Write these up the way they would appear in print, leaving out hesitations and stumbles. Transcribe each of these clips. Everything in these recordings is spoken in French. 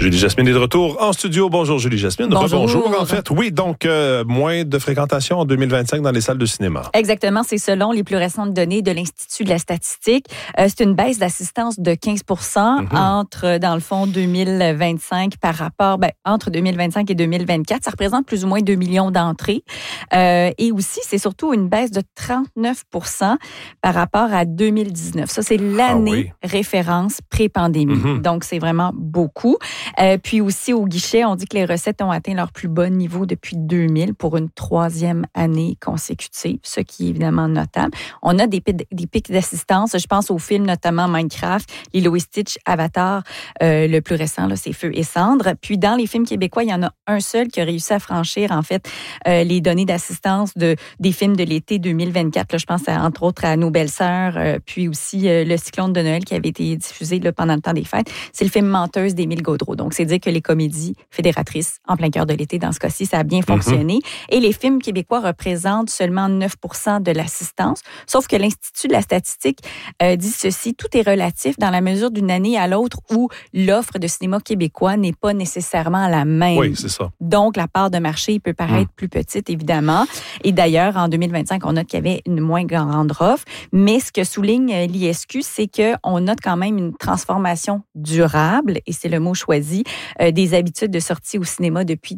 Julie Jasmine est de retour en studio. Bonjour Julie Jasmine. Bonjour. En fait. Oui, donc moins de fréquentation en 2025 dans les salles de cinéma. Exactement, c'est selon les plus récentes données de l'Institut de la statistique. C'est une baisse d'assistance de 15 entre, dans le fond, 2025 par rapport, entre 2025 et 2024. Ça représente plus ou moins 2 millions d'entrées. Et aussi, c'est surtout une baisse de 39 par rapport à 2019. Ça, c'est l'année référence pré-pandémie. Donc, c'est vraiment beaucoup. Puis aussi, au guichet, on dit que les recettes ont atteint leur plus bas niveau depuis 2000 pour une 3e année consécutive, ce qui est évidemment notable. On a des pics d'assistance. Je pense aux films, notamment Minecraft, Lilo et Stitch, Avatar. Le plus récent, là, c'est Feu et Cendres. Puis dans les films québécois, il y en a un seul qui a réussi à franchir, en fait, les données d'assistance des films de l'été 2024. Là, je pense, entre autres, à Nos Belles-Sœurs, puis aussi Le Cyclone de Noël qui avait été diffusé là, pendant le temps des fêtes. C'est le film Menteuse d'Émile Gaudreau. Donc, c'est dire que les comédies fédératrices, en plein cœur de l'été, dans ce cas-ci, ça a bien fonctionné. Et les films québécois représentent seulement 9 de l'assistance. Sauf que l'Institut de la statistique dit ceci, tout est relatif dans la mesure d'une année à l'autre où l'offre de cinéma québécois n'est pas nécessairement la même. Oui, c'est ça. Donc, la part de marché peut paraître plus petite, évidemment. Et d'ailleurs, en 2025, on note qu'il y avait une moins grande offre. Mais ce que souligne l'ISQ, c'est qu'on note quand même une transformation durable, et c'est le mot choisi, des habitudes de sortie au cinéma depuis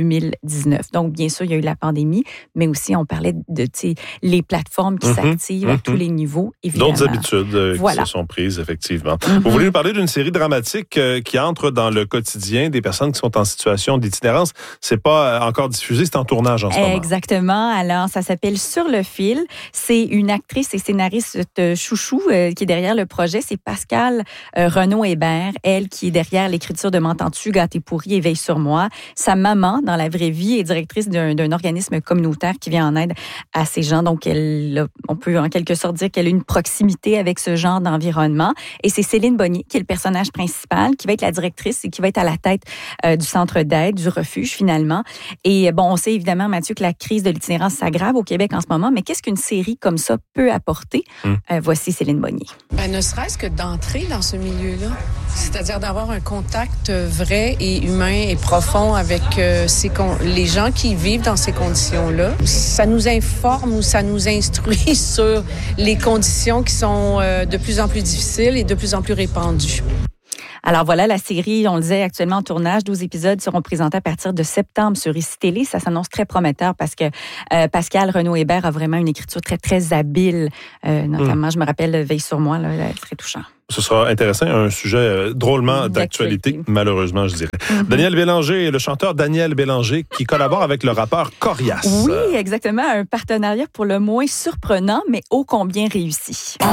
2019. Donc, bien sûr, il y a eu la pandémie, mais aussi, on parlait de les plateformes qui s'activent à tous les niveaux, évidemment. D'autres habitudes qui se sont prises, effectivement. Vous voulez nous parler d'une série dramatique qui entre dans le quotidien des personnes qui sont en situation d'itinérance. C'est pas encore diffusé, c'est en tournage en ce moment. Exactement. Alors, ça s'appelle Sur le fil. C'est une actrice et scénariste chouchou qui est derrière le projet. C'est Pascale Renaud-Hébert, elle qui est derrière l'écriture de M'entends-tu, Gâté pourri et Veille sur moi. Sa maman, dans la vraie vie, est directrice d'un organisme communautaire qui vient en aide à ces gens. Donc, on peut en quelque sorte dire qu'elle a une proximité avec ce genre d'environnement. Et c'est Céline Bonnier qui est le personnage principal, qui va être la directrice et qui va être à la tête du centre d'aide, du refuge finalement. Et bon, on sait évidemment, Mathieu, que la crise de l'itinérance s'aggrave au Québec en ce moment, mais qu'est-ce qu'une série comme ça peut apporter? Voici Céline Bonnier. Ne serait-ce que d'entrer dans ce milieu-là, c'est-à-dire d'avoir un contact vrai et humain et profond avec les gens qui vivent dans ces conditions-là. Ça nous informe ou ça nous instruit sur les conditions qui sont de plus en plus difficiles et de plus en plus répandues. Alors voilà, la série, on le disait, actuellement en tournage. 12 épisodes seront présentés à partir de septembre sur ICI Télé. Ça s'annonce très prometteur parce que Pascale Renaud-Hébert a vraiment une écriture très, très habile. Notamment, je me rappelle Veille sur moi, là, très touchant. Ce sera intéressant, un sujet drôlement d'actualité, malheureusement, je dirais. Daniel Bélanger, le chanteur Daniel Bélanger, qui collabore avec le rappeur Corias. Oui, exactement. Un partenariat pour le moins surprenant, mais ô combien réussi.